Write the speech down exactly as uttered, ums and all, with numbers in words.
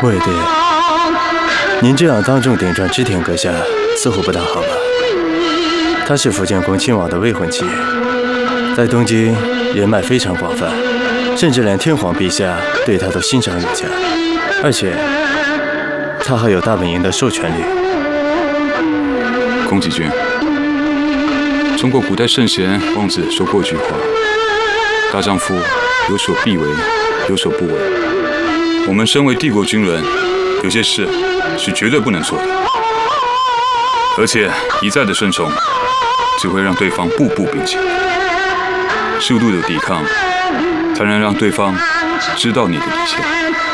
魏帝，您这样当众顶撞织田阁下，似乎不大好吧？她是福建宫亲王的未婚妻，在东京人脉非常广泛，甚至连天皇陛下对她都欣赏有加。而且，她还有大本营的授权力。 宫崎骏，中国古代圣贤孟子说过一句话：“大丈夫有所必为，有所不为。”我们身为帝国军人，有些事是绝对不能做的，而且一再的顺从，只会让对方步步逼近。适度的抵抗，才能让对方知道你的底线。